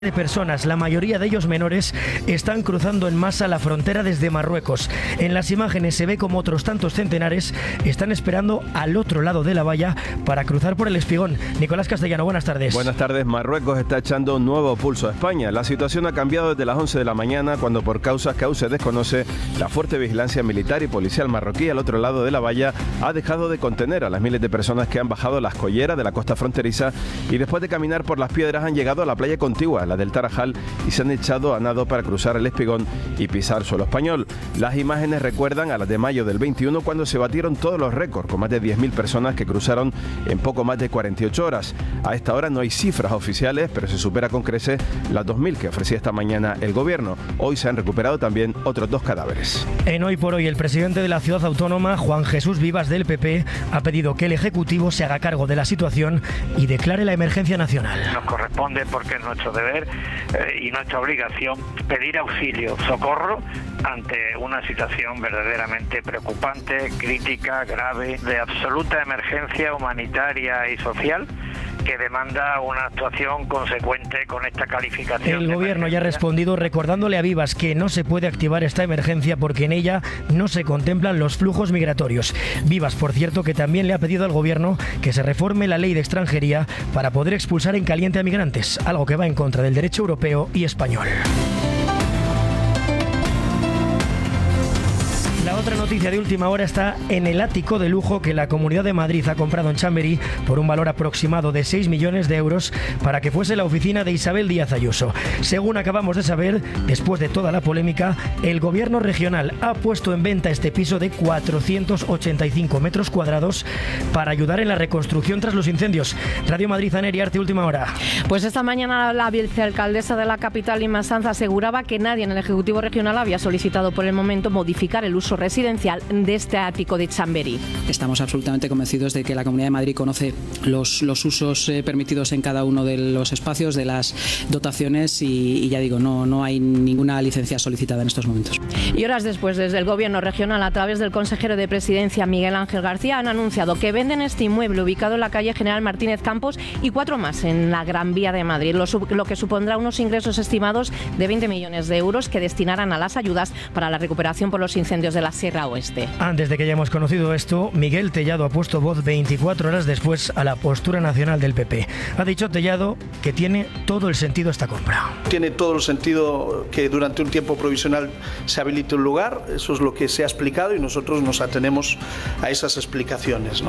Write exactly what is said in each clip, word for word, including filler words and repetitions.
de personas, la mayoría de ellos menores, están cruzando en masa la frontera desde Marruecos. En las imágenes se ve como otros tantos centenares están esperando al otro lado de la valla para cruzar por el Espigón. Nicolás Castellano, buenas tardes. Buenas tardes. Marruecos está echando un nuevo pulso a España. La situación ha cambiado desde las once de la mañana, cuando por causas que aún se desconoce, la fuerte vigilancia militar y policial marroquí al otro lado de la valla ha dejado de contener a las miles de personas que han bajado las colleras de la costa fronteriza y después de caminar por las piedras han llegado a la playa contigua, la del Tarajal, y se han echado a nado para cruzar el Espigón y pisar suelo español. Las imágenes recuerdan a las de mayo del veintiuno, cuando se batieron todos los récords, con más de diez mil personas que cruzaron en poco más de cuarenta y ocho horas. A esta hora no hay cifras oficiales, pero se supera con creces las dos mil que ofrecía esta mañana el gobierno. Hoy se han recuperado también otros dos cadáveres. En Hoy por Hoy, el presidente de la ciudad autónoma, Juan Jesús Vivas, del P P, ha pedido que el Ejecutivo se haga cargo de la situación y declare la emergencia nacional. Nos corresponde, porque es nuestro deber eh, y nuestra obligación, pedir auxilio, socorro ante una situación verdaderamente preocupante, crítica, grave, de absoluta emergencia humanitaria y social, que demanda una actuación consecuente con esta calificación. El gobierno ya ha respondido recordándole a Vivas que no se puede activar esta emergencia porque en ella no se contemplan los flujos migratorios. Vivas, por cierto, que también le ha pedido al gobierno que se reforme la ley de extranjería para poder expulsar en caliente a migrantes, algo que va en contra del derecho europeo y español. La otra noticia de última hora está en el ático de lujo que la Comunidad de Madrid ha comprado en Chamberí por un valor aproximado de seis millones de euros para que fuese la oficina de Isabel Díaz Ayuso. Según acabamos de saber, después de toda la polémica, el gobierno regional ha puesto en venta este piso de cuatrocientos ochenta y cinco metros cuadrados para ayudar en la reconstrucción tras los incendios. Radio Madrid, Aneri Arte, última hora. Pues esta mañana la vicealcaldesa de la capital, Inma Sanz, aseguraba que nadie en el Ejecutivo Regional había solicitado por el momento modificar el uso residencial de este ático de Chamberí. Estamos absolutamente convencidos de que la Comunidad de Madrid conoce los, los usos eh, permitidos en cada uno de los espacios, de las dotaciones y, y ya digo, no, no hay ninguna licencia solicitada en estos momentos. Y horas después, desde el Gobierno regional, a través del consejero de Presidencia, Miguel Ángel García, han anunciado que venden este inmueble ubicado en la calle General Martínez Campos y cuatro más en la Gran Vía de Madrid, lo, lo que supondrá unos ingresos estimados de veinte millones de euros que destinarán a las ayudas para la recuperación por los incendios de la Sierra Oeste. Antes de que hayamos conocido esto, Miguel Tellado ha puesto voz veinticuatro horas después a la postura nacional del P P. Ha dicho Tellado que tiene todo el sentido esta compra. Tiene todo el sentido que durante un tiempo provisional se habilite un lugar, eso es lo que se ha explicado y nosotros nos atenemos a esas explicaciones, ¿no?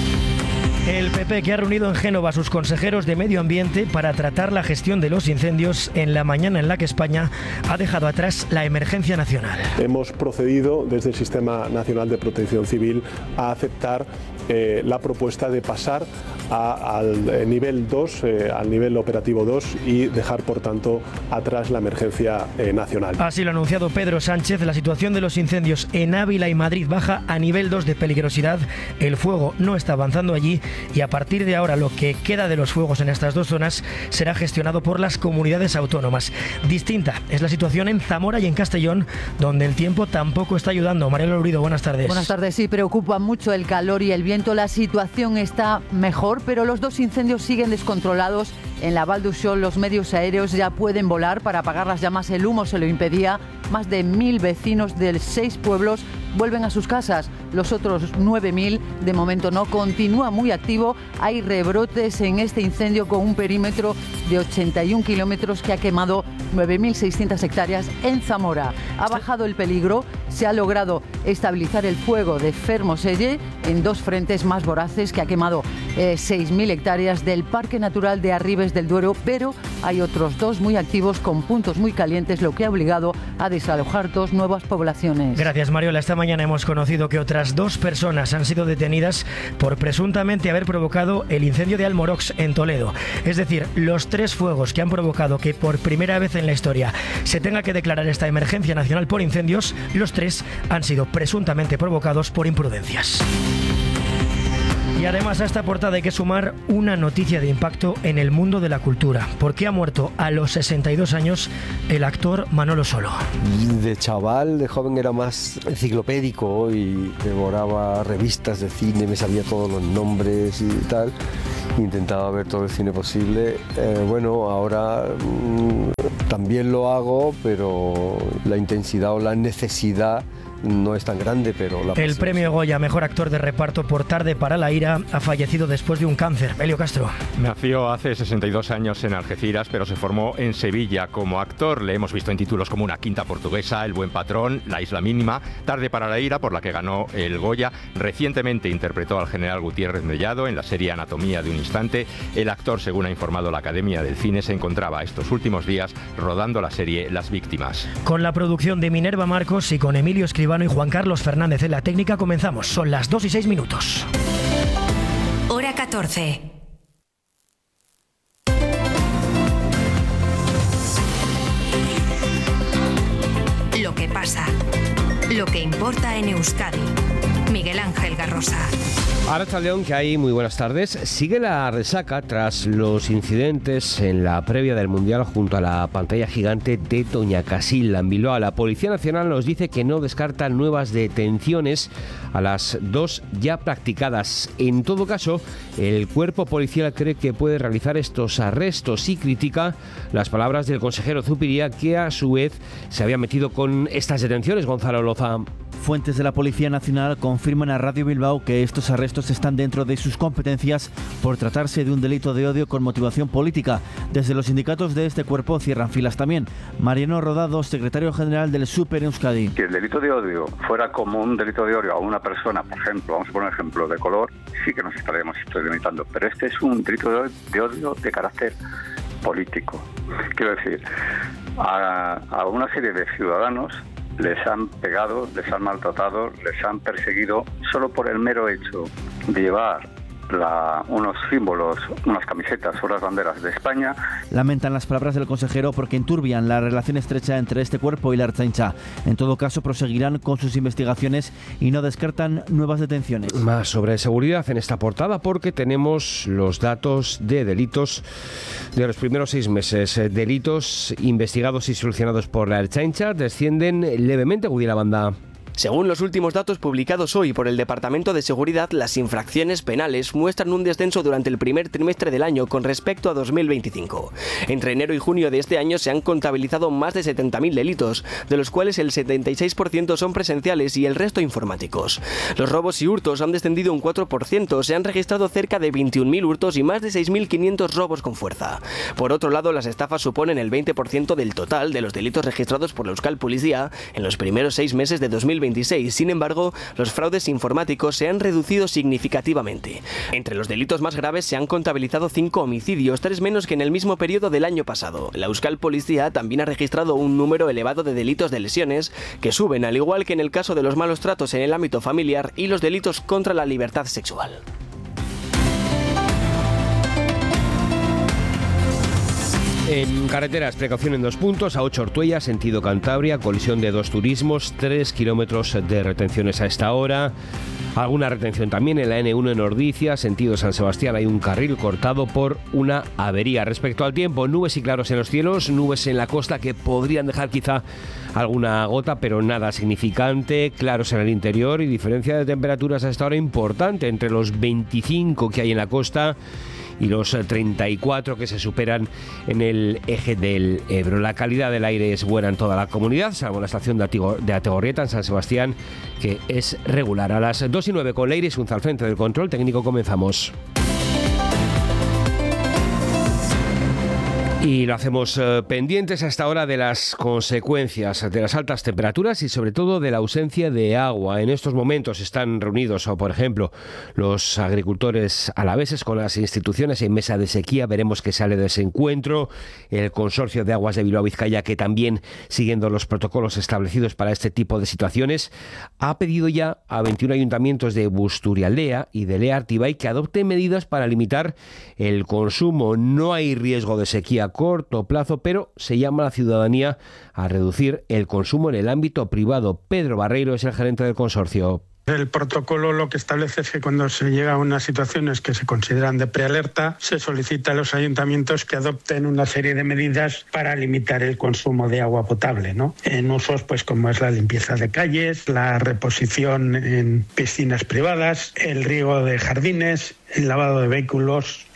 El P P, que ha reunido en Génova a sus consejeros de Medio Ambiente para tratar la gestión de los incendios en la mañana en la que España ha dejado atrás la emergencia nacional. Hemos procedido desde el Sistema Nacional de Protección Civil a aceptar eh, la propuesta de pasar a, al nivel dos, eh, al nivel operativo dos y dejar, por tanto, atrás la emergencia eh, nacional. Así lo ha anunciado Pedro Sánchez. La situación de los incendios en Ávila y Madrid baja a nivel dos de peligrosidad. El fuego no está avanzando allí y a partir de ahora lo que queda de los fuegos en estas dos zonas será gestionado por las comunidades autónomas. Distinta es la situación en Zamora y en Castellón, donde el tiempo tampoco está ayudando. Mariela Lurido, buenas tardes. Buenas tardes. Sí, preocupa mucho el calor y el viento. La situación está mejor, pero los dos incendios siguen descontrolados. En la Val d'Uixó los medios aéreos ya pueden volar para apagar las llamas. El humo se lo impedía. Más de mil vecinos de seis pueblos vuelven a sus casas. Los otros nueve mil de momento no. Continúa muy activo. Hay rebrotes en este incendio con un perímetro de ochenta y un kilómetros que ha quemado nueve mil seiscientas hectáreas en Zamora. Ha bajado el peligro. Se ha logrado estabilizar el fuego de Fermoselle en dos frentes más voraces que ha quemado eh, seis mil hectáreas del Parque Natural de Arribes del Duero, pero hay otros dos muy activos con puntos muy calientes, lo que ha obligado a desalojar dos nuevas poblaciones. Gracias, Mariola. Esta mañana hemos conocido que otras dos personas han sido detenidas por presuntamente haber provocado el incendio de Almorox en Toledo. Es decir, los tres fuegos que han provocado que por primera vez en la historia se tenga que declarar esta emergencia nacional por incendios, los tres han sido presuntamente provocados por imprudencias. Y además a esta portada hay que sumar una noticia de impacto en el mundo de la cultura, porque ha muerto a los sesenta y dos años el actor Manolo Solo. De chaval, de joven era más enciclopédico y devoraba revistas de cine, me sabía todos los nombres y tal. intentaba ver todo el cine posible. Eh, bueno, ahora mmm, también lo hago, pero la intensidad o la necesidad no es tan grande, pero la El premio Goya Mejor Actor de Reparto por Tarde para la ira ha fallecido después de un cáncer. Elio Castro. Nació hace sesenta y dos años en Algeciras, pero se formó en Sevilla como actor. Le hemos visto en títulos como Una quinta portuguesa, El buen patrón, La isla mínima, Tarde para la ira, por la que ganó el Goya. Recientemente interpretó al general Gutiérrez Mellado en la serie Anatomía de un instante. El actor, según ha informado la Academia del Cine, se encontraba estos últimos días rodando la serie Las víctimas. Con la producción de Minerva Marcos y con Emilio Escribano y Juan Carlos Fernández en la técnica comenzamos. Son las dos y seis minutos. Hora catorce. Lo que pasa. Lo que importa en Euskadi. Miguel Ángel Garrosa. Arratsaldeon, que hay muy buenas tardes. Sigue la resaca tras los incidentes en la previa del Mundial junto a la pantalla gigante de Doña Casilda en Bilbao. La Policía Nacional nos dice que no descarta nuevas detenciones a las dos ya practicadas. En todo caso, el cuerpo policial cree que puede realizar estos arrestos y critica las palabras del consejero Zupiria, que a su vez se había metido con estas detenciones. Gonzalo Loza. Fuentes de la Policía Nacional confirman a Radio Bilbao que estos arrestos están dentro de sus competencias por tratarse de un delito de odio con motivación política. Desde los sindicatos de este cuerpo cierran filas también. Mariano Rodado, secretario general del Super Euskadi. Si el delito de odio fuera como un delito de odio a una persona, por ejemplo, vamos a poner un ejemplo de color, sí que nos estaríamos limitando. Pero este es un delito de odio de carácter político. Quiero decir, a, a una serie de ciudadanos les han pegado, les han maltratado, les han perseguido solo por el mero hecho de llevar la, unos símbolos, unas camisetas o las banderas de España. Lamentan las palabras del consejero porque enturbian la relación estrecha entre este cuerpo y la Ertzaintza. En todo caso, proseguirán con sus investigaciones y no descartan nuevas detenciones. Más sobre seguridad en esta portada porque tenemos los datos de delitos de los primeros seis meses. Delitos investigados y solucionados por la Ertzaintza descienden levemente. Gudiela Banda. Según los últimos datos publicados hoy por el Departamento de Seguridad, las infracciones penales muestran un descenso durante el primer trimestre del año con respecto a dos mil veinticinco. Entre enero y junio de este año se han contabilizado más de setenta mil delitos, de los cuales el setenta y seis por ciento son presenciales y el resto informáticos. Los robos y hurtos han descendido un cuatro por ciento, se han registrado cerca de veintiún mil hurtos y más de seis mil quinientos robos con fuerza. Por otro lado, las estafas suponen el veinte por ciento del total de los delitos registrados por la Euskal Policía en los primeros seis meses de dos mil veinticinco. Sin embargo, los fraudes informáticos se han reducido significativamente. Entre los delitos más graves se han contabilizado cinco homicidios, tres menos que en el mismo periodo del año pasado. La Euskal Policía también ha registrado un número elevado de delitos de lesiones, que suben al igual que en el caso de los malos tratos en el ámbito familiar y los delitos contra la libertad sexual. En carreteras, precaución en dos puntos, a ocho Ortuella, sentido Cantabria, colisión de dos turismos, tres kilómetros de retenciones a esta hora. Alguna retención también en la ene uno en Ordizia, sentido San Sebastián, hay un carril cortado por una avería. Respecto al tiempo, nubes y claros en los cielos, nubes en la costa que podrían dejar quizá alguna gota, pero nada significante, claros en el interior y diferencia de temperaturas a esta hora importante entre los veinticinco que hay en la costa y los treinta y cuatro que se superan en el eje del Ebro. La calidad del aire es buena en toda la comunidad, salvo la estación de Ategorrieta en San Sebastián, que es regular. A las dos y nueve con Leire Sunza al frente del control técnico comenzamos. Y lo hacemos eh, pendientes hasta ahora de las consecuencias de las altas temperaturas y sobre todo de la ausencia de agua. En estos momentos están reunidos, o por ejemplo, los agricultores alaveses con las instituciones en mesa de sequía. Veremos qué sale de ese encuentro. El Consorcio de Aguas de Bilbao-Vizcaya, que también, siguiendo los protocolos establecidos para este tipo de situaciones, ha pedido ya a veintiún ayuntamientos de Busturialdea y de Lea Artibay que adopten medidas para limitar el consumo. No hay riesgo de sequía a corto plazo, pero se llama a la ciudadanía a reducir el consumo en el ámbito privado. Pedro Barreiro es el gerente del consorcio. El protocolo lo que establece es que cuando se llega a unas situaciones que se consideran de prealerta, se solicita a los ayuntamientos que adopten una serie de medidas para limitar el consumo de agua potable, ¿no? En usos pues como es la limpieza de calles, la reposición en piscinas privadas, el riego de jardines el lavado de vehículos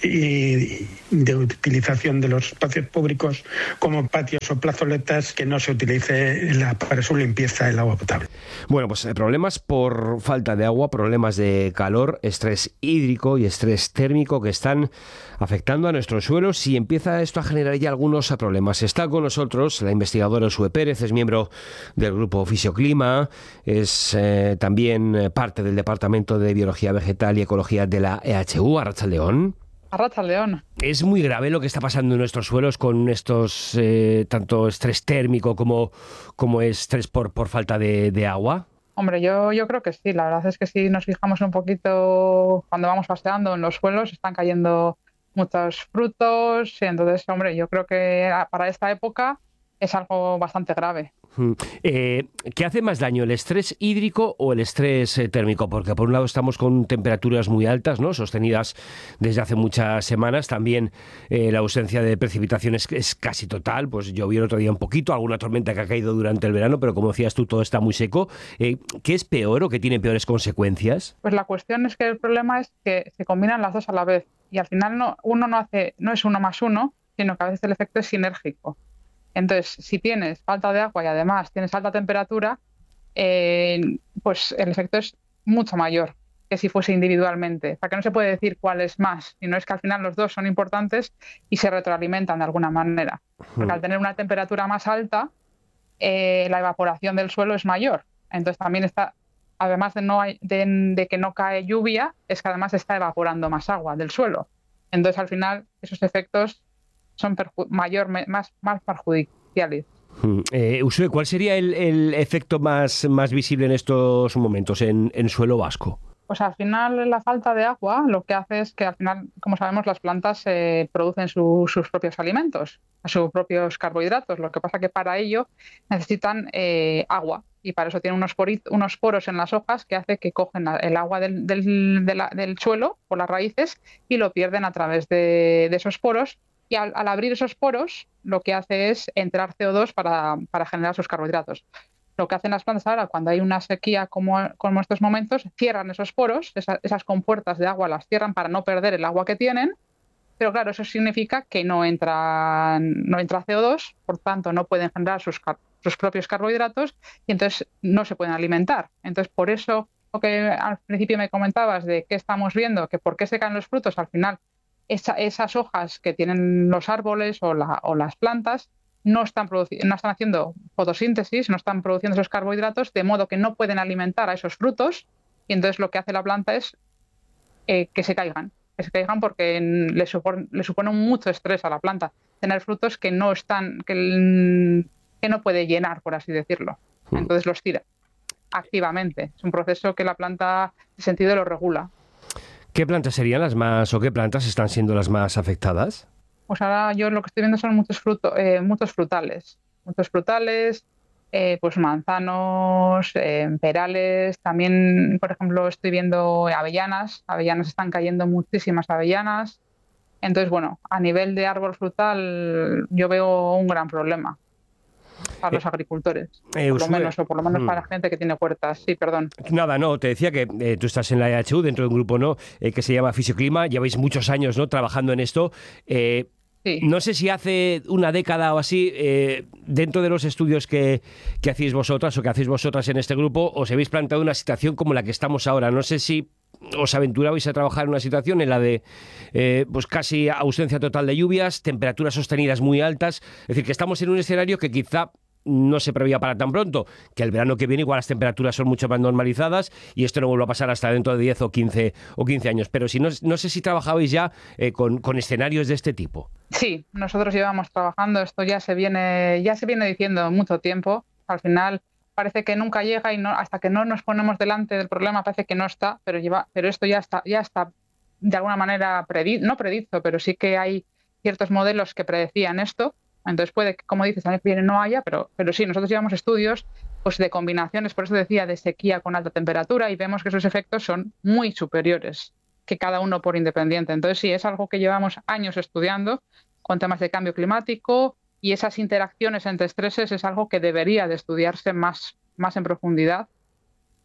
y de utilización de los espacios públicos como patios o plazoletas, que no se utilice la, para su limpieza el agua potable. Bueno, pues problemas por falta de agua, problemas de calor, estrés hídrico y estrés térmico que están afectando a nuestros suelos, y empieza esto a generar ya algunos problemas. Está con nosotros la investigadora Uxue Pérez, es miembro del grupo Fisioclima, es eh, también parte del Departamento de Biología Vegetal y Ecología de la E H U. Arratsaldeón. Arratsaldeón. ¿Es muy grave lo que está pasando en nuestros suelos con estos, eh, tanto estrés térmico como, como estrés por, por falta de, de agua? Hombre, yo, yo creo que sí. La verdad es que si nos fijamos un poquito cuando vamos paseando en los suelos, están cayendo muchos frutos. Y entonces, hombre, yo creo que para esta época es algo bastante grave. Eh, ¿Qué hace más daño, el estrés hídrico o el estrés eh, térmico? Porque por un lado estamos con temperaturas muy altas, ¿no?, sostenidas desde hace muchas semanas. También eh, la ausencia de precipitaciones es casi total. Pues llovió el otro día un poquito, alguna tormenta que ha caído durante el verano, pero como decías tú, todo está muy seco. Eh, ¿Qué es peor o qué tiene peores consecuencias? Pues la cuestión es que el problema es que se combinan las dos a la vez, y al final no, uno no hace, no es uno más uno, sino que a veces el efecto es sinérgico. Entonces, si tienes falta de agua y además tienes alta temperatura, eh, pues el efecto es mucho mayor que si fuese individualmente. O sea, que no se puede decir cuál es más, sino es que al final los dos son importantes y se retroalimentan de alguna manera. Porque al tener una temperatura más alta, eh, la evaporación del suelo es mayor. Entonces también está, además de, no hay, de, de que no cae lluvia, es que además está evaporando más agua del suelo. Entonces al final esos efectos son perju- mayor, más, más perjudiciales. Eh, Uxue, ¿cuál sería el, el efecto más, más visible en estos momentos en, en suelo vasco? Pues al final la falta de agua lo que hace es que al final, como sabemos, las plantas eh, producen su, sus propios alimentos, sus propios carbohidratos. Lo que pasa que para ello necesitan eh, agua, y para eso tienen unos, porit- unos poros en las hojas que hace que cogen el agua del, del, de la, del suelo por las raíces y lo pierden a través de, de esos poros. Y al, al abrir esos poros, lo que hace es entrar C O dos para, para generar sus carbohidratos. Lo que hacen las plantas ahora, cuando hay una sequía como, como estos momentos, cierran esos poros, esa, esas compuertas de agua las cierran para no perder el agua que tienen, pero claro, eso significa que no entra, no entra C O dos, por tanto no pueden generar sus, sus propios carbohidratos y entonces no se pueden alimentar. Entonces, por eso, lo que al principio me comentabas de qué estamos viendo, que por qué se caen los frutos, al final Esa, esas hojas que tienen los árboles o, la, o las plantas no están, produci- no están haciendo fotosíntesis, no están produciendo esos carbohidratos, de modo que no pueden alimentar a esos frutos, y entonces lo que hace la planta es eh, que se caigan, que se caigan porque le, supone, le supone mucho estrés a la planta tener frutos que no están, que, que no puede llenar, por así decirlo. Entonces los tira activamente. Es un proceso que la planta, en sentido, lo regula. ¿Qué plantas serían las más, o qué plantas están siendo las más afectadas? Pues ahora yo lo que estoy viendo son muchos frutos, eh, muchos frutales, muchos frutales, eh, pues manzanos, eh, perales. También, por ejemplo, estoy viendo avellanas. Avellanas, están cayendo muchísimas avellanas. Entonces, bueno, a nivel de árbol frutal, yo veo un gran problema para los agricultores, eh, por lo Uxue, menos, o por lo menos hmm. para la gente que tiene huertas. Sí, perdón. Nada, no, te decía que eh, tú estás en la E H U, dentro de un grupo no eh, que se llama Fisioclima, lleváis muchos años, ¿no?, trabajando en esto. Eh, sí. No sé si hace una década o así, eh, dentro de los estudios que, que hacéis vosotras o que hacéis vosotras en este grupo, os habéis planteado una situación como la que estamos ahora. No sé si os aventurabais a trabajar en una situación en la de eh, pues casi ausencia total de lluvias, temperaturas sostenidas muy altas. Es decir, que estamos en un escenario que quizá no se preveía para tan pronto, que el verano que viene igual las temperaturas son mucho más normalizadas y esto no vuelve a pasar hasta dentro de diez o quince años. Pero si no, no sé si trabajabais ya eh, con, con escenarios de este tipo. Sí, nosotros llevamos trabajando, esto ya se viene, ya se viene diciendo mucho tiempo. Al final parece que nunca llega y no, hasta que no nos ponemos delante del problema parece que no está, pero lleva, pero esto ya está, ya está de alguna manera predi- no predicho, pero sí que hay ciertos modelos que predecían esto. Entonces puede que, como dices, año que viene no haya, pero, pero sí, nosotros llevamos estudios pues de combinaciones, por eso decía, de sequía con alta temperatura, y vemos que esos efectos son muy superiores que cada uno por independiente. Entonces sí, es algo que llevamos años estudiando con temas de cambio climático, y esas interacciones entre estreses es algo que debería de estudiarse más, más en profundidad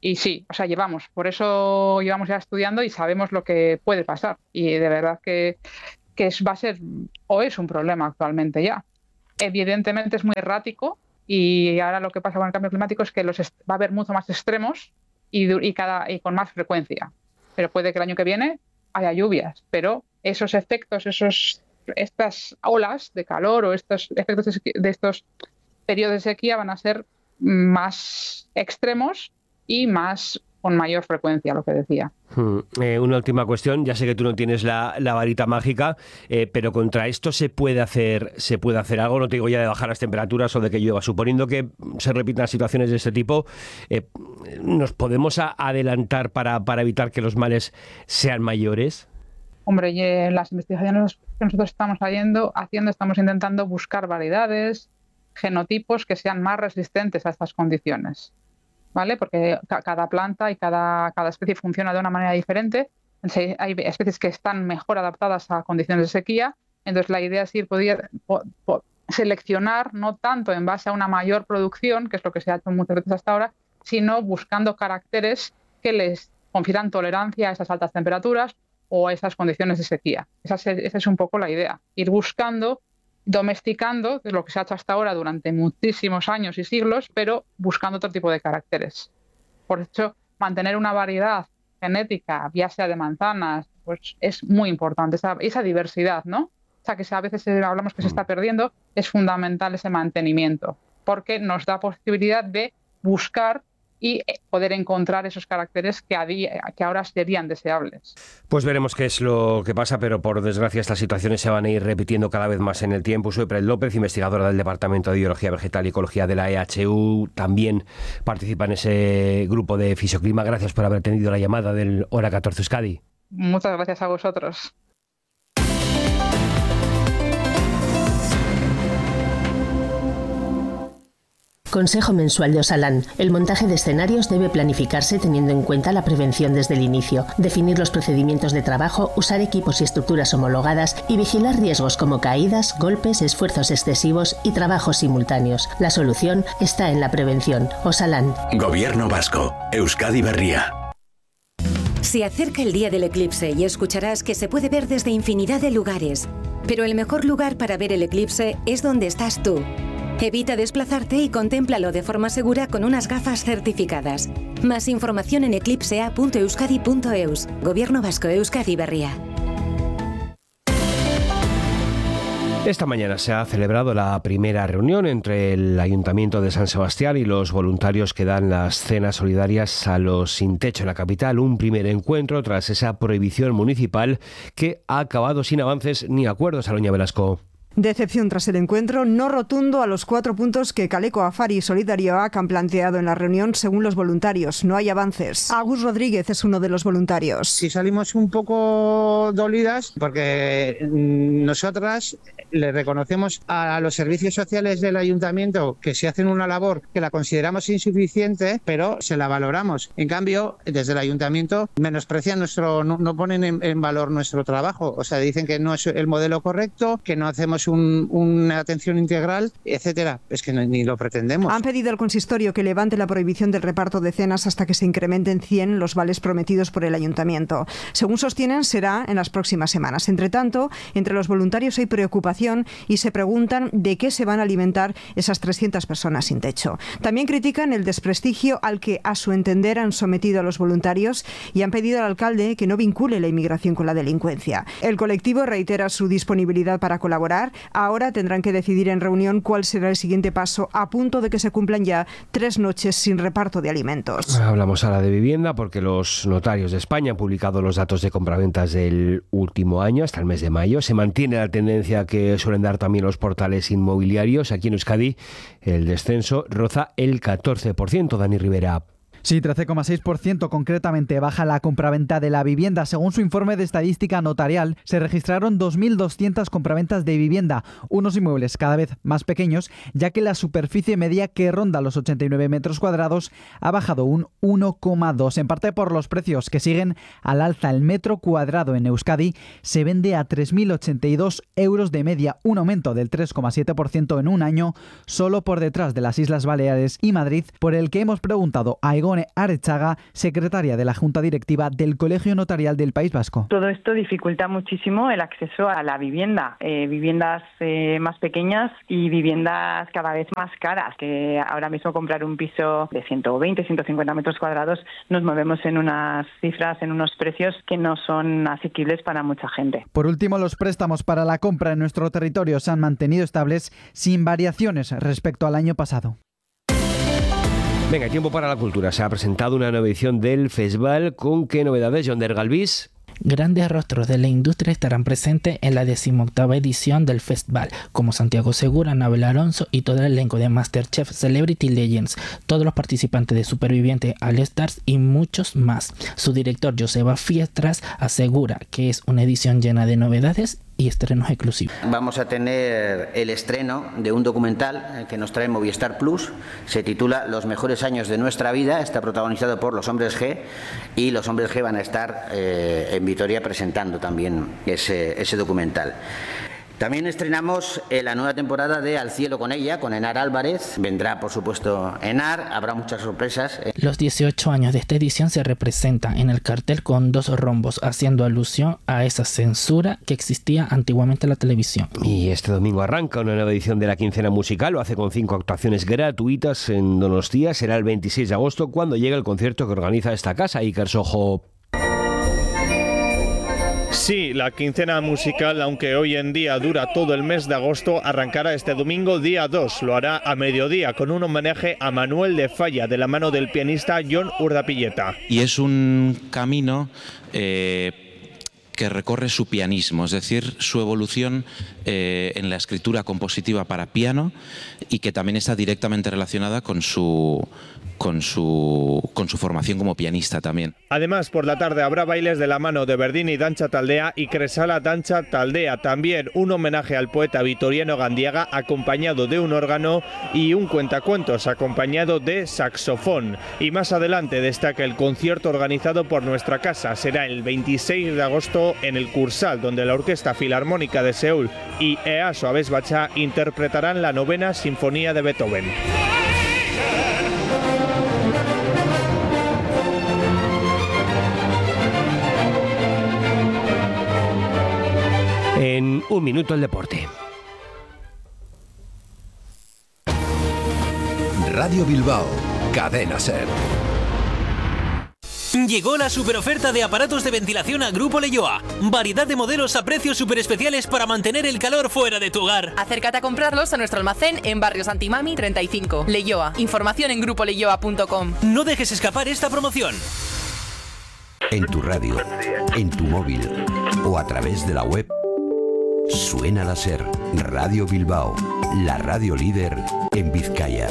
Y sí, o sea, llevamos, por eso llevamos ya estudiando y sabemos lo que puede pasar. Y de verdad que, que es, va a ser o es un problema actualmente ya. Evidentemente es muy errático y ahora lo que pasa con el cambio climático es que los va a haber mucho más extremos y, y, cada, y con más frecuencia. Pero puede que el año que viene haya lluvias, pero esos efectos, esos, estas olas de calor o estos efectos de, sequía, de estos periodos de sequía van a ser más extremos y más con mayor frecuencia, lo que decía. Hmm. Eh, una última cuestión, ya sé que tú no tienes la, la varita mágica, eh, pero contra esto se puede hacer se puede hacer algo, no te digo ya de bajar las temperaturas o de que llueva, suponiendo que se repitan situaciones de este tipo, eh, ¿nos podemos a, adelantar para, para evitar que los males sean mayores? Hombre, y en las investigaciones que nosotros estamos haciendo, haciendo, estamos intentando buscar variedades, genotipos que sean más resistentes a estas condiciones, ¿vale? Porque ca- cada planta y cada, cada especie funciona de una manera diferente. Hay especies que están mejor adaptadas a condiciones de sequía, entonces la idea es ir poder, po, po, seleccionar no tanto en base a una mayor producción, que es lo que se ha hecho muchas veces hasta ahora, sino buscando caracteres que les confieran tolerancia a esas altas temperaturas o a esas condiciones de sequía. Esa es, esa es un poco la idea, ir buscando, domesticando, que es lo que se ha hecho hasta ahora durante muchísimos años y siglos, pero buscando otro tipo de caracteres. Por eso, mantener una variedad genética, ya sea de manzanas, pues es muy importante, esa, esa diversidad, ¿no? O sea, que a veces hablamos que se está perdiendo, es fundamental ese mantenimiento, porque nos da posibilidad de buscar y poder encontrar esos caracteres que, a día, que ahora serían deseables. Pues veremos qué es lo que pasa, pero por desgracia estas situaciones se van a ir repitiendo cada vez más en el tiempo. Soy Pérez López, investigadora del Departamento de Biología Vegetal y Ecología de la E H U. También participa en ese grupo de Fisioclima. Gracias por haber atendido la llamada del Hora catorce Euskadi. Muchas gracias a vosotros. Consejo mensual de Osalan. El montaje de escenarios debe planificarse teniendo en cuenta la prevención desde el inicio, definir los procedimientos de trabajo, usar equipos y estructuras homologadas y vigilar riesgos como caídas, golpes, esfuerzos excesivos y trabajos simultáneos. La solución está en la prevención. Osalan. Gobierno vasco. Euskadi Berria. Se acerca el día del eclipse y escucharás que se puede ver desde infinidad de lugares. Pero el mejor lugar para ver el eclipse es donde estás tú. Evita desplazarte y contémplalo de forma segura con unas gafas certificadas. Más información en eclipsea punto euskadi punto eus. Gobierno vasco, Euskadi Berria. Esta mañana se ha celebrado la primera reunión entre el Ayuntamiento de San Sebastián y los voluntarios que dan las cenas solidarias a los sin techo en la capital. Un primer encuentro tras esa prohibición municipal que ha acabado sin avances ni acuerdos. Aloña Velasco. Decepción tras el encuentro, no rotundo a los cuatro puntos que Caleco Afari y Solidarioak han planteado en la reunión según los voluntarios. No hay avances. Agus Rodríguez es uno de los voluntarios. Sí, salimos un poco dolidas porque nosotras le reconocemos a los servicios sociales del ayuntamiento que se hacen una labor que la consideramos insuficiente, pero se la valoramos. En cambio, desde el ayuntamiento menosprecian nuestro, no, no ponen en, en valor nuestro trabajo. O sea, dicen que no es el modelo correcto, que no hacemos Un, una atención integral, etcétera. Es que no, ni lo pretendemos. Han pedido al consistorio que levante la prohibición del reparto de cenas hasta que se incrementen cien los vales prometidos por el ayuntamiento. Según sostienen, será en las próximas semanas. Entre tanto, entre los voluntarios hay preocupación y se preguntan de qué se van a alimentar esas trescientas personas sin techo. También critican el desprestigio al que, a su entender, han sometido a los voluntarios y han pedido al alcalde que no vincule la inmigración con la delincuencia. El colectivo reitera su disponibilidad para colaborar. Ahora tendrán que decidir en reunión cuál será el siguiente paso, a punto de que se cumplan ya tres noches sin reparto de alimentos. Hablamos ahora de vivienda porque los notarios de España han publicado los datos de compraventas del último año hasta el mes de mayo. Se mantiene la tendencia que suelen dar también los portales inmobiliarios. Aquí en Euskadi el descenso roza el catorce por ciento. Dani Rivera. Sí, trece coma seis por ciento concretamente baja la compraventa de la vivienda. Según su informe de estadística notarial, se registraron dos mil doscientas compraventas de vivienda, unos inmuebles cada vez más pequeños, ya que la superficie media, que ronda los ochenta y nueve metros cuadrados, ha bajado un uno coma dos, en parte por los precios que siguen al alza. El metro cuadrado en Euskadi se vende a tres mil ochenta y dos euros de media, un aumento del tres coma siete por ciento en un año, solo por detrás de las Islas Baleares y Madrid, por el que hemos preguntado a Egon Ibone Arechaga, secretaria de la Junta Directiva del Colegio Notarial del País Vasco. Todo esto dificulta muchísimo el acceso a la vivienda, eh, viviendas eh, más pequeñas y viviendas cada vez más caras, que ahora mismo comprar un piso de ciento veinte, ciento cincuenta metros cuadrados nos movemos en unas cifras, en unos precios que no son asequibles para mucha gente. Por último, los préstamos para la compra en nuestro territorio se han mantenido estables sin variaciones respecto al año pasado. Venga, tiempo para la cultura. Se ha presentado una nueva edición del festival. ¿Con qué novedades, Yonder Galvis? Grandes rostros de la industria estarán presentes en la decimoctava edición del festival, como Santiago Segura, Anabel Alonso y todo el elenco de MasterChef Celebrity Legends, todos los participantes de Superviviente All Stars y muchos más. Su director, Joseba Fiestras, asegura que es una edición llena de novedades y estrenos exclusivos. Vamos a tener el estreno de un documental que nos trae Movistar Plus. Se titula Los mejores años de nuestra vida. Está protagonizado por los Hombres G y los Hombres G van a estar eh, en Vitoria presentando también ese, ese documental. También estrenamos la nueva temporada de Al cielo con ella, con Enar Álvarez. Vendrá, por supuesto, Enar. Habrá muchas sorpresas. Los dieciocho años de esta edición se representan en el cartel con dos rombos, haciendo alusión a esa censura que existía antiguamente en la televisión. Y este domingo arranca una nueva edición de la quincena musical. Lo hace con cinco actuaciones gratuitas en Donostia. Será el veintiséis de agosto cuando llegue el concierto que organiza esta casa, Iker Sojo. Sí, la quincena musical, aunque hoy en día dura todo el mes de agosto, arrancará este domingo día dos. Lo hará a mediodía con un homenaje a Manuel de Falla, de la mano del pianista Jon Urdapilleta. Y es un camino eh, que recorre su pianismo, es decir, su evolución eh, en la escritura compositiva para piano y que también está directamente relacionada con su... Con su, con su formación como pianista también. Además, por la tarde habrá bailes de la mano de Berdini Dancha Taldea y Cresala Dancha Taldea. También un homenaje al poeta Vitoriano Gandiaga acompañado de un órgano y un cuentacuentos acompañado de saxofón. Y más adelante destaca el concierto organizado por nuestra casa. Será el veintiséis de agosto en el Cursal, donde la Orquesta Filarmónica de Seúl y Easo Abesbacha interpretarán la novena Sinfonía de Beethoven. En un minuto el deporte. Radio Bilbao, Cadena SER. Llegó la superoferta de aparatos de ventilación a Grupo Leioa. Variedad de modelos a precios super especiales para mantener el calor fuera de tu hogar. Acércate a comprarlos a nuestro almacén en Barrio Santimami treinta y cinco. Leioa. Información en grupo leioa punto com. No dejes escapar esta promoción. En tu radio, en tu móvil o a través de la web. Suena la SER, Radio Bilbao, la radio líder en Vizcaya.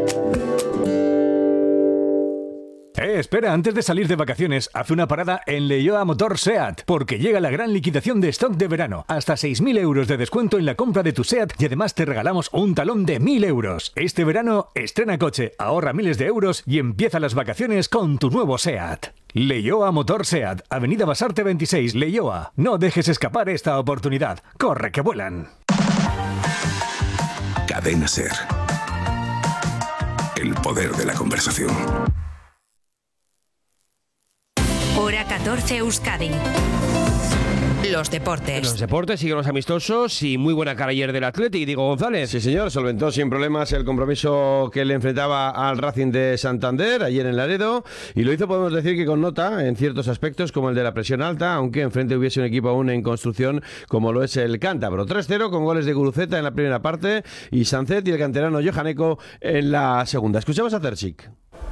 Eh, espera, antes de salir de vacaciones, haz una parada en Leioa Motor SEAT, porque llega la gran liquidación de stock de verano. Hasta seis mil euros de descuento en la compra de tu SEAT y además te regalamos un talón de mil euros. Este verano, estrena coche, ahorra miles de euros y empieza las vacaciones con tu nuevo SEAT. Leioa Motor SEAT, Avenida Basarte veintiséis, Leioa. No dejes escapar esta oportunidad. ¡Corre que vuelan! Cadena SER. El poder de la conversación. Hora catorce Euskadi. Los deportes. Los deportes siguen los amistosos y muy buena cara ayer del Athletic, Diego González. Sí, señor, solventó sin problemas el compromiso que le enfrentaba al Racing de Santander ayer en Laredo y lo hizo, podemos decir, que con nota en ciertos aspectos como el de la presión alta, aunque enfrente hubiese un equipo aún en construcción como lo es el Cántabro. tres cero con goles de Guruceta en la primera parte y Sancet y el canterano Johaneco en la segunda. Escuchamos a Terzic.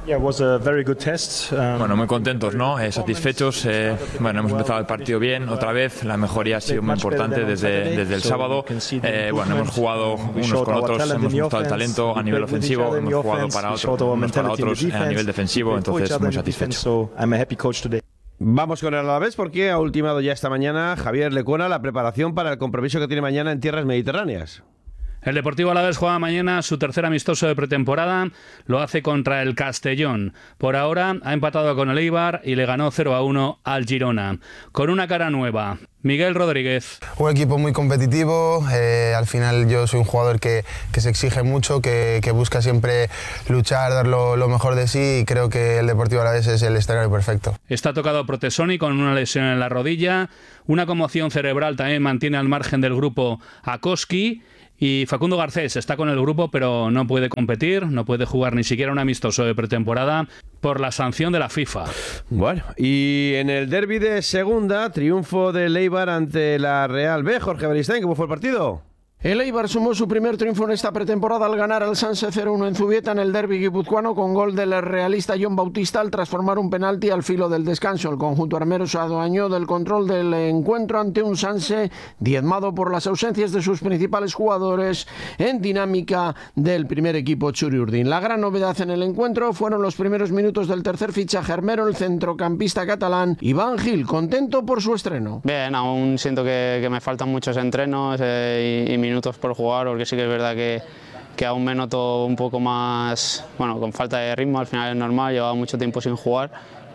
Bueno, muy contentos, ¿no? Eh, satisfechos. Eh, bueno, hemos empezado el partido bien, otra vez. La mejoría ha sido muy importante desde, desde el sábado. Eh, bueno, hemos jugado unos con otros, hemos mostrado el talento a nivel ofensivo, hemos jugado para, otro, unos para otros a nivel defensivo, entonces muy satisfechos. Vamos con el Alavés porque ha ultimado ya esta mañana Javier Lecuona la preparación para el compromiso que tiene mañana en tierras mediterráneas. El Deportivo Alavés juega mañana su tercer amistoso de pretemporada, lo hace contra el Castellón. Por ahora ha empatado con el Eibar y le ganó cero a uno al Girona. Con una cara nueva, Miguel Rodríguez. Un equipo muy competitivo, eh, al final yo soy un jugador que, que se exige mucho, que, que busca siempre luchar, dar lo, lo mejor de sí, y creo que el Deportivo Alavés es el escenario perfecto. Está tocado Protesoni con una lesión en la rodilla, una conmoción cerebral también mantiene al margen del grupo a Koski. Y Facundo Garcés está con el grupo, pero no puede competir, no puede jugar ni siquiera un amistoso de pretemporada por la sanción de la FIFA. Bueno, y en el derbi de segunda, triunfo del Eibar ante la Real B. Jorge Beristain, ¿cómo fue el partido? El Eibar sumó su primer triunfo en esta pretemporada al ganar al Sanse cero uno en Zubieta en el derbi guipuzcoano con gol del realista Jon Bautista al transformar un penalti al filo del descanso. El conjunto armero se adueñó del control del encuentro ante un Sanse diezmado por las ausencias de sus principales jugadores en dinámica del primer equipo Txuri-Urdin. La gran novedad en el encuentro fueron los primeros minutos del tercer fichaje armero, el centrocampista catalán Iván Gil, contento por su estreno. Bien, aún siento que, que me faltan muchos entrenos eh, y, y minutos por jugar, porque sí que es verdad que, que aún me noto un poco más, bueno, con falta de ritmo, al final es normal, llevaba mucho tiempo sin jugar,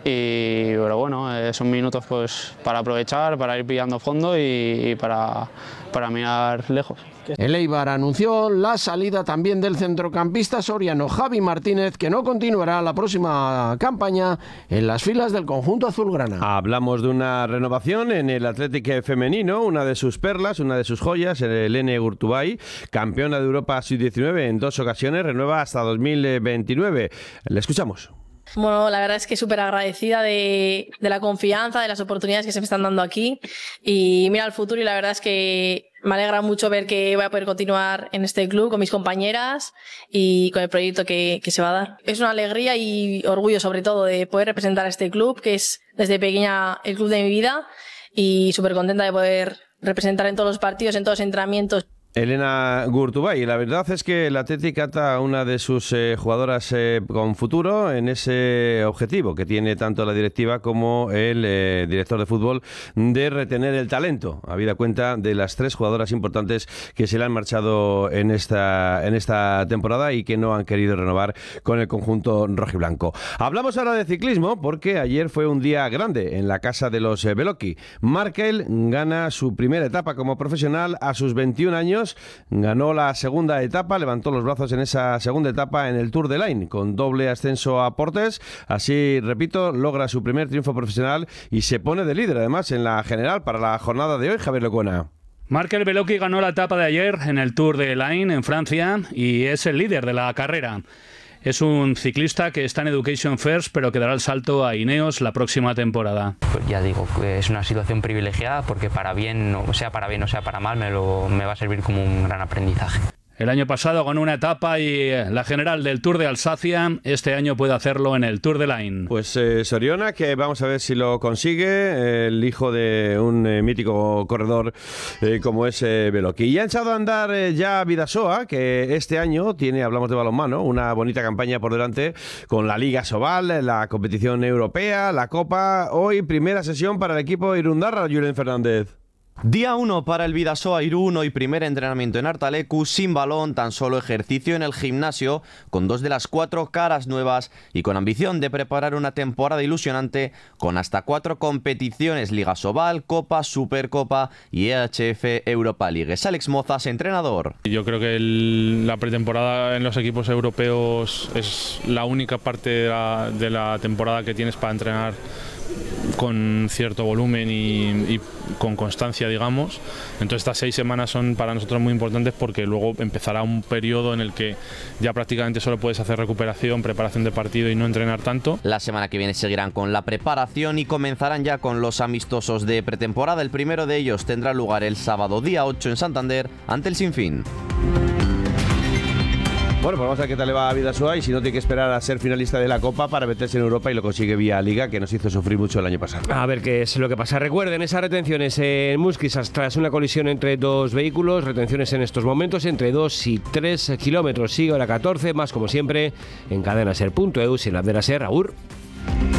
y pero bueno, eh, son minutos pues para aprovechar, para ir pillando fondo y, y para, para mirar lejos. El Eibar anunció la salida también del centrocampista soriano Javi Martínez, que no continuará la próxima campaña en las filas del conjunto azulgrana. Hablamos de una renovación en el Athletic femenino, una de sus perlas, una de sus joyas, el Elene Gurtubay, campeona de Europa sub diecinueve en dos ocasiones, renueva hasta dos mil veintinueve. Le escuchamos. Bueno, la verdad es que súper agradecida de, de la confianza, de las oportunidades que se me están dando aquí, y mira al futuro, y la verdad es que me alegra mucho ver que voy a poder continuar en este club con mis compañeras y con el proyecto que, que se va a dar. Es una alegría y orgullo sobre todo de poder representar a este club, que es desde pequeña el club de mi vida, y súper contenta de poder representar en todos los partidos, en todos los entrenamientos. Elena Gurtubay, la verdad es que el Athletic ata a una de sus eh, jugadoras eh, con futuro en ese objetivo que tiene tanto la directiva como el eh, director de fútbol de retener el talento, habida cuenta de las tres jugadoras importantes que se le han marchado en esta, en esta temporada y que no han querido renovar con el conjunto rojiblanco. Hablamos ahora de ciclismo porque ayer fue un día grande en la casa de los eh, Beloki. Markel gana su primera etapa como profesional a sus veintiún años. Ganó la segunda etapa, levantó los brazos en esa segunda etapa en el Tour de Line, con doble ascenso a Portes. Así, repito, logra su primer triunfo profesional y se pone de líder, además, en la general para la jornada de hoy. Javier Lecuona. Markel Beloki ganó la etapa de ayer en el Tour de Line en Francia y es el líder de la carrera. Es un ciclista que está en Education First, pero que dará el salto a Ineos la próxima temporada. Pues ya digo, es una situación privilegiada porque para bien, o sea para bien o sea para mal, me, lo, me va a servir como un gran aprendizaje. El año pasado ganó una etapa y la general del Tour de Alsacia. Este año puede hacerlo en el Tour de Line. Pues eh, Soriona, que vamos a ver si lo consigue, el hijo de un eh, mítico corredor eh, como es eh, Beloki. Y ha echado a andar eh, ya Bidasoa, que este año tiene, hablamos de balonmano, una bonita campaña por delante con la Liga Sobal, la competición europea, la Copa. Hoy primera sesión para el equipo Irundarra, Julen Fernández. Día uno para el Bidasoa Irún, hoy primer entrenamiento en Artalecu, sin balón, tan solo ejercicio en el gimnasio, con dos de las cuatro caras nuevas y con ambición de preparar una temporada ilusionante con hasta cuatro competiciones: Liga Sobal, Copa, Supercopa y E H F Europa League. Es Alex Mozas, entrenador. Yo creo que el, la pretemporada en los equipos europeos es la única parte de la, de la temporada que tienes para entrenar con cierto volumen y, y con constancia, digamos. Entonces estas seis semanas son para nosotros muy importantes porque luego empezará un periodo en el que ya prácticamente solo puedes hacer recuperación, preparación de partido y no entrenar tanto. La semana que viene seguirán con la preparación y comenzarán ya con los amistosos de pretemporada. El primero de ellos tendrá lugar el sábado día ocho en Santander ante el Sinfín. Bueno, pues vamos a ver qué tal le va a Bidasoa y si no tiene que esperar a ser finalista de la Copa para meterse en Europa y lo consigue vía Liga, que nos hizo sufrir mucho el año pasado. A ver qué es lo que pasa. Recuerden, esas retenciones en Muskis tras una colisión entre dos vehículos, retenciones en estos momentos entre dos y tres kilómetros, sí, hora catorce, más como siempre en cadena ser punto e u, sin la de la ser, Aur.